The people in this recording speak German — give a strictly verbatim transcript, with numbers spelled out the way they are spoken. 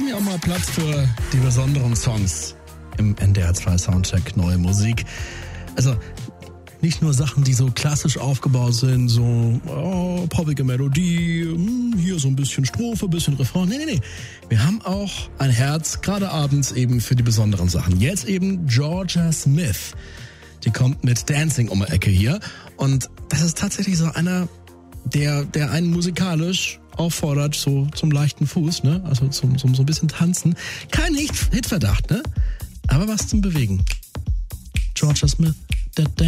ja auch mal Platz für die besonderen Songs im N D R zwei Soundcheck Neue Musik. Also nicht nur Sachen, die so klassisch aufgebaut sind, so oh, poppige Melodie, hier so ein bisschen Strophe, ein bisschen Refrain. Nee, nee, nee. Wir haben auch ein Herz, gerade abends eben für die besonderen Sachen. Jetzt eben Georgia Smith. Die kommt mit Dancing um die Ecke hier. Und das ist tatsächlich so einer, der, der einen musikalisch auffordert, so zum leichten Fuß, ne? Also zum, zum so ein bisschen Tanzen. Kein Hit, Hitverdacht, ne? Aber was zum Bewegen. Georgia Smith, da, da.